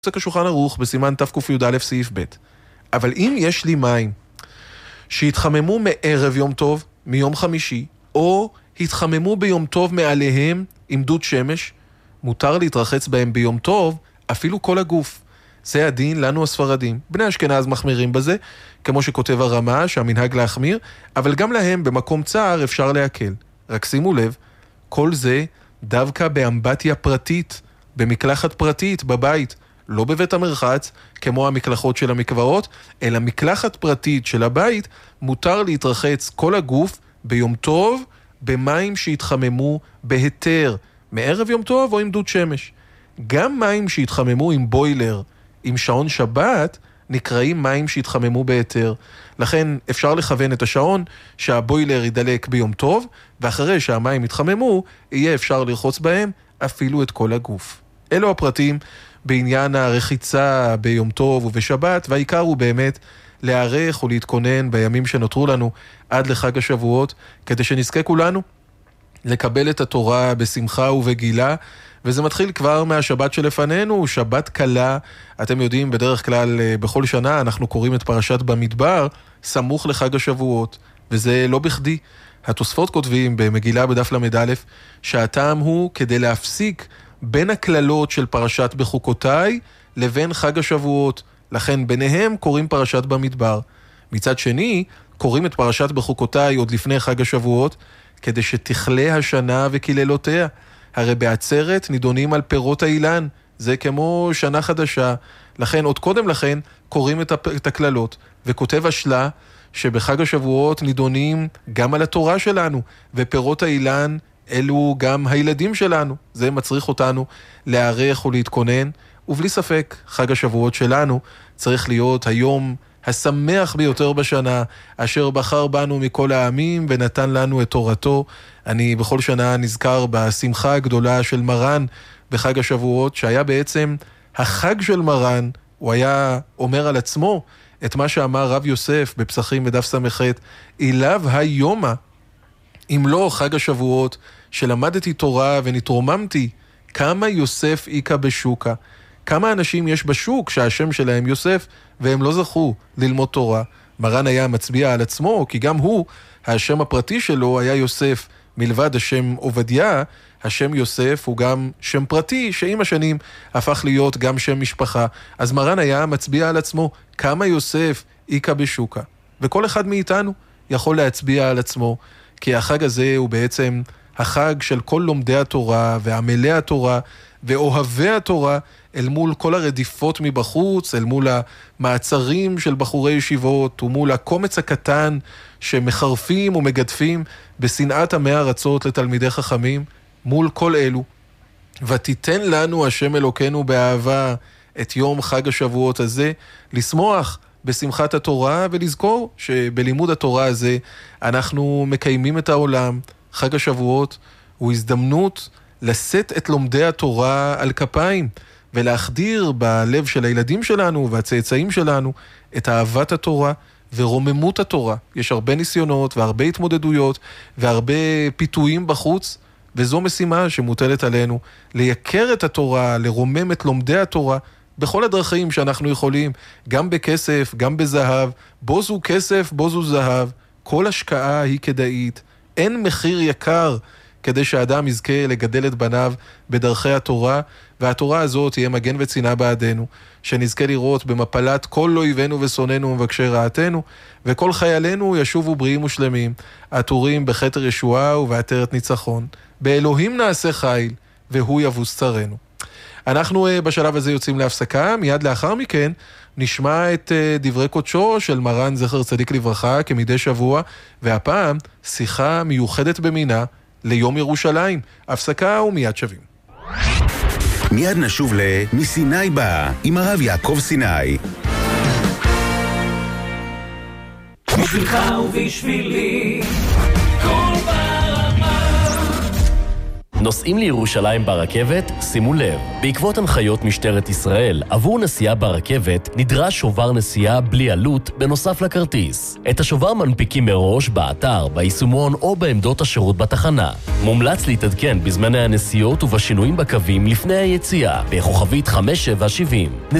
פסק השולחן ערוך בסימן תק"י סעיף ב'. אבל אם יש לי מים שהתחממו מערב יום טוב, מיום חמישי, או התחממו ביום טוב מעליהם עם דוד שמש, מותר להתרחץ בהם ביום טוב, אפילו כל הגוף. זה הדין לנו הספרדים. בני אשכנז מחמירים בזה, כמו שכותב הרמה, שהמנהג להחמיר, אבל גם להם במקום צער אפשר להקל. רק שימו לב, כל זה דווקא באמבטיה פרטית, במקלחת פרטית, בבית, לא בבית המרחץ, כמו המקלחות של המקוואות, אלא מקלחת פרטית של הבית, מותר להתרחץ כל הגוף ביום טוב, במים שהתחממו בהיתר, מערב יום טוב או עם דוד שמש. גם מים שהתחממו עם בוילר, עם שעון שבת, נקראים מים שהתחממו בהיתר. לכן אפשר לכוון את השעון שהבוילר ידלק ביום טוב, ואחרי שהמים יתחממו, יהיה אפשר לרחוץ בהם אפילו את כל הגוף. אלו הפרטים בעניין הרחיצה ביום טוב ובשבת, והעיקר הוא באמת להיערך ולהתכונן בימים שנותרו לנו עד לחג השבועות, כדי שנזכה כולנו לקבל את התורה בשמחה ובגילה, וזה מתחיל כבר מהשבת שלפנינו, שבת קלה. אתם יודעים, בדרך כלל בכל שנה אנחנו קוראים את פרשת במדבר סמוך לחג השבועות, וזה לא בכדי. התוספות כותבים במגילה בדף למד א' שהטעם הוא כדי להפסיק בין הכללות של פרשת בחוקותיי לבין חג השבועות, לכן ביניהם קוראים פרשת במדבר. מצד שני, קוראים את פרשת בחוקותיי עוד לפני חג השבועות, כדי שתכלה השנה וכללותיה. הרי בעצרת נידונים על פירות האילן, זה כמו שנה חדשה, לכן עוד קודם לכן קוראים את הכללות, וכותב השלה שבחג השבועות נידונים גם על התורה שלנו, ופירות האילן אלו גם הילדים שלנו. זה מצריך אותנו להיערך ולהתכונן, ובלי ספק חג השבועות שלנו צריך להיות היום השמח ביותר בשנה, אשר בחר בנו מכל העמים ונתן לנו את תורתו. אני בכל שנה נזכר בשמחה הגדולה של מרן בחג השבועות, שהיה בעצם החג של מרן. הוא היה אומר על עצמו את מה שאמר רב יוסף בפסחים בדף ס"ח, אליו היומה, אם לא חג השבועות, שלמדתי תורה ונתרוממתי, כמה יוסף איקה בשוקה. כמה אנשים יש בשוק שהשם שלהם יוסף, והם לא זכו ללמוד תורה. מרן היה מצביע על עצמו, כי גם הוא, השם הפרטי שלו היה יוסף. מלבד השם עובדיה, השם יוסף הוא גם שם פרטי, שעם השנים הפך להיות גם שם משפחה. אז מרן היה מצביע על עצמו, כמה יוסף איקה בשוקה. וכל אחד מאיתנו יכול להצביע על עצמו, כי החג הזה הוא בעצם החג של כל לומדי התורה ועמלי התורה ואוהבי התורה, אל מול כל הרדיפות מבחוץ, אל מול המעצרים של בחורי ישיבות, ומול הקומץ הקטן שמחרפים ומגדפים בשנאת עמי ארצות לתלמידי חכמים. מול כל אלו, ותיתן לנו השם אלוקינו באהבה את יום חג השבועות הזה, לשמוח בשמחת התורה, ולזכור שבלימוד התורה הזה אנחנו מקיימים את העולם. חג השבועות הוא הזדמנות לשאת את לומדי התורה על כפיים, ולהחדיר בלב של הילדים שלנו והצאצאים שלנו את אהבת התורה ורוממות התורה. יש הרבה ניסיונות והרבה התמודדויות והרבה פיתויים בחוץ, וזו משימה שמוטלת עלינו, לייקר את התורה, לרומם את לומדי התורה, בכל הדרכים שאנחנו יכולים, גם בכסף, גם בזהב. בוזו כסף, בוזו זהב, כל השקעה היא כדאית, אין מחיר יקר כדי שהאדם יזכה לגדל את בניו בדרכי התורה, והתורה הזאת תהיה מגן וצינה בעדנו, שנזכה לראות במפלת כל אויבינו ושונאינו ומבקשי רעתנו, וכל חיילינו ישובו בריאים ושלמים, עטורים בכתר ישועה ובעטרת ניצחון. באלוהים נעשה חיל, והוא יבוס צרינו. אנחנו בשלב הזה יוצאים להפסקה, מיד לאחר מכן נשמע את דברי קודשו של מרן זכר צדיק לברכה כמדי שבוע, והפעם שיחה מיוחדת במינה ליום ירושלים. הפסקה ומיד שבים. מיד נשוב מסיני בא עם הרב יעקב סיני. בשבילך ובשבילי כל ברמה נוסעים לירושלים ברכבת? שימו לב, בעקבות הנחיות משטרת ישראל, עבור נסיעה ברכבת נדרש שובר נסיעה בלי עלות בנוסף לכרטיס. את השובר מנפיקים מראש באתר, ביישומון או בעמדות השירות בתחנה. מומלץ להתעדכן בזמני הנסיעות ובשינויים בקווים לפני היציאה, בכוכבית 5770.